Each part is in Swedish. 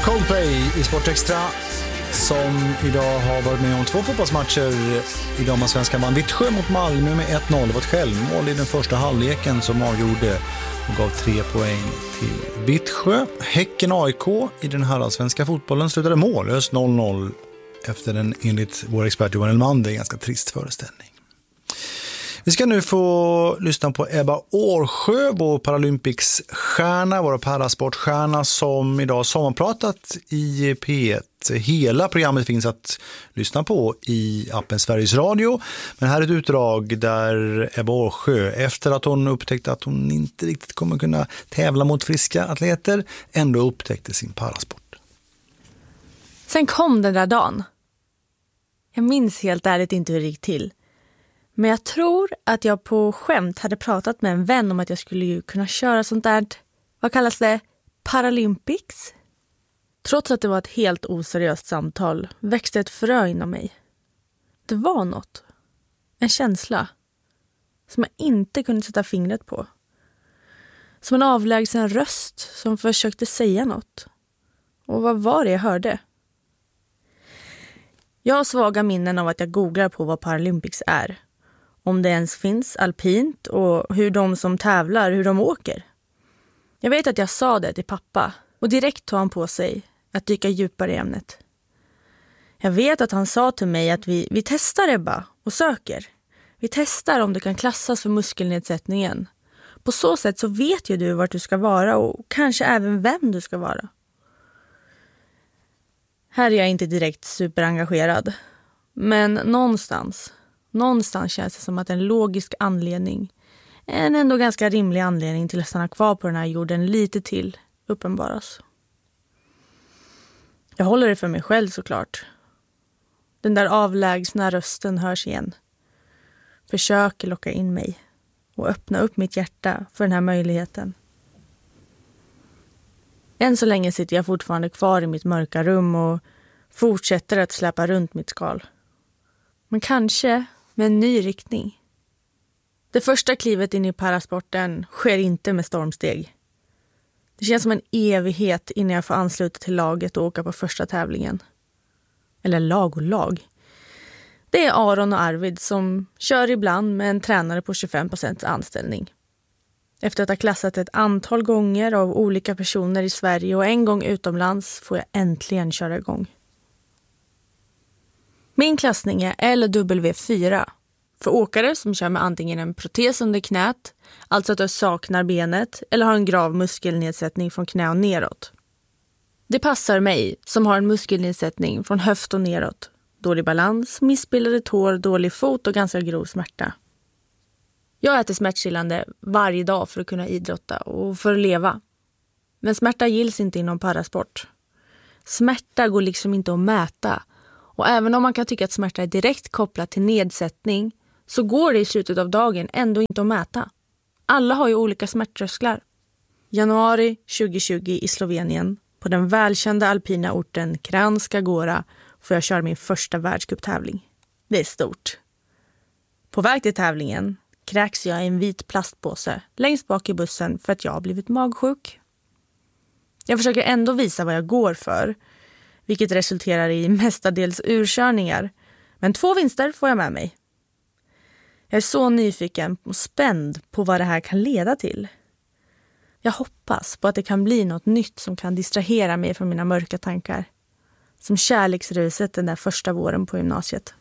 Coldplay i Sportextra som idag har varit med om 2 fotbollsmatcher i damallsvenskan. Vann Vittsjö mot Malmö med 1-0. Det var ett självmål i den första halvleken som avgjorde och gav 3 poäng till Vittsjö. Häcken AIK i den här allsvenska fotbollen slutade mållöst 0-0 efter en enligt vår expert Johan Elmander ganska trist föreställning. Vi ska nu få lyssna på Ebba Årsjö, vår Paralympics-stjärna, vår parasportstjärna som idag sommarpratat i P1. Hela programmet finns att lyssna på i appen Sveriges Radio. Men här är ett utdrag där Ebba Årsjö, efter att hon upptäckte att hon inte riktigt kommer kunna tävla mot friska atleter, ändå upptäckte sin parasport. Sen kom den där dagen. Jag minns helt ärligt inte hur det gick till. Men jag tror att jag på skämt hade pratat med en vän om att jag skulle ju kunna köra sånt där, vad kallas det, Paralympics? Trots att det var ett helt oseriöst samtal växte ett frö inom mig. Det var något. En känsla. Som jag inte kunde sätta fingret på. Som en avlägsen röst som försökte säga något. Och vad var det jag hörde? Jag har svaga minnen av att jag googlar på vad Paralympics är. Om det ens finns alpint och hur de som tävlar, hur de åker. Jag vet att jag sa det till pappa och direkt tog han på sig att dyka djupare i ämnet. Jag vet att han sa till mig att vi testar Ebba och söker. Vi testar om det kan klassas för muskelnedsättningen. På så sätt så vet ju du vart du ska vara och kanske även vem du ska vara. Här är jag inte direkt superengagerad. Men någonstans känns det som att en logisk anledning, en ändå ganska rimlig anledning till att stanna kvar på den här jorden lite till, uppenbaras. Jag håller det för mig själv såklart. Den där avlägsna rösten hörs igen. Försöker locka in mig och öppna upp mitt hjärta för den här möjligheten. Än så länge sitter jag fortfarande kvar i mitt mörka rum och fortsätter att släpa runt mitt skal. Men kanske med en ny riktning. Det första klivet in i parasporten sker inte med stormsteg. Det känns som en evighet innan jag får ansluta till laget och åka på första tävlingen. Eller lag och lag. Det är Aron och Arvid som kör ibland med en tränare på 25% anställning. Efter att ha klassat ett antal gånger av olika personer i Sverige och en gång utomlands får jag äntligen köra igång. Min klassning är LW4 för åkare som kör med antingen en protes under knät, alltså att du saknar benet, eller har en grav muskelnedsättning från knä och neråt. Det passar mig som har en muskelnedsättning från höft och neråt, dålig balans, missbildade tår, dålig fot och ganska grov smärta. Jag äter smärtstillande varje dag för att kunna idrotta och för att leva. Men smärta gills inte inom parasport. Smärta går liksom inte att mäta. Och även om man kan tycka att smärta är direkt kopplat till nedsättning så går det i slutet av dagen ändå inte att mäta. Alla har ju olika smärttrösklar. Januari 2020 i Slovenien på den välkända alpina orten Kranjska Gora får jag köra min första världscuptävling. Det är stort. På väg till tävlingen kräks jag i en vit plastpåse längst bak i bussen för att jag har blivit magsjuk. Jag försöker ändå visa vad jag går för, vilket resulterar i mestadels urkörningar. Men 2 vinster får jag med mig. Jag är så nyfiken och spänd på vad det här kan leda till. Jag hoppas på att det kan bli något nytt som kan distrahera mig från mina mörka tankar. Som kärleksruset den där första våren på gymnasiet.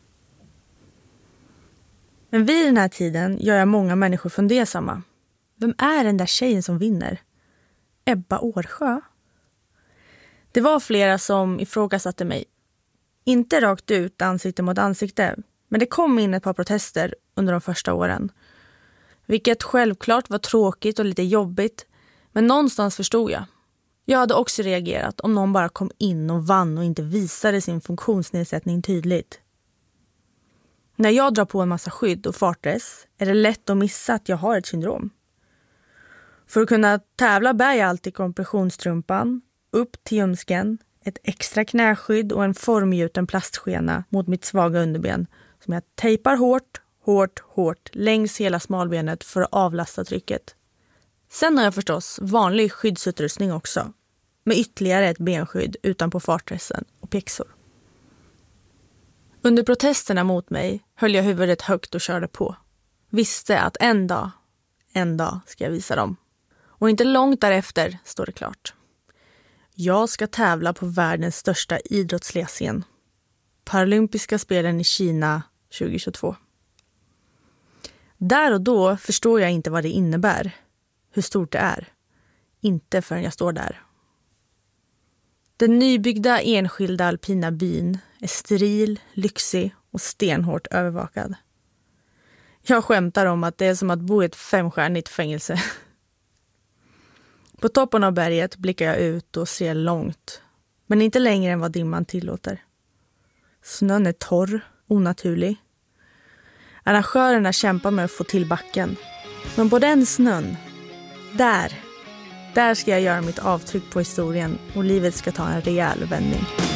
Men vid den här tiden gör jag många människor fundersamma. Vem är den där tjejen som vinner? Ebba Årsjö? Det var flera som ifrågasatte mig. Inte rakt ut ansikte mot ansikte, men det kom in ett par protester under de första åren. Vilket självklart var tråkigt och lite jobbigt, men någonstans förstod jag. Jag hade också reagerat om någon bara kom in och vann och inte visade sin funktionsnedsättning tydligt. När jag drar på en massa skydd och fartdress är det lätt att missa att jag har ett syndrom. För att kunna tävla bär jag alltid kompressionsstrumpan, upp till ljumsken, ett extra knäskydd och en formgjuten plastskena mot mitt svaga underben som jag tejpar hårt längs hela smalbenet för att avlasta trycket. Sen har jag förstås vanlig skyddsutrustning också. med ytterligare ett benskydd utanpå fartdressen och pjäxor. Under protesterna mot mig höll jag huvudet högt och körde på. Visste att en dag ska jag visa dem. Och inte långt därefter står det klart. Jag ska tävla på världens största idrottsliga scen. Paralympiska spelen i Kina 2022. Där och då förstår jag inte vad det innebär. Hur stort det är. Inte förrän jag står där. Den nybyggda enskilda alpina byn är steril, lyxig och stenhårt övervakad. Jag skämtar om att det är som att bo i ett 5-stjärnigt fängelse. På toppen av berget blickar jag ut och ser långt, men inte längre än vad dimman tillåter. Snön är torr, onaturlig. Arrangörerna kämpar med att få till backen. Men på den snön, där ska jag göra mitt avtryck på historien och livet ska ta en rejäl vändning.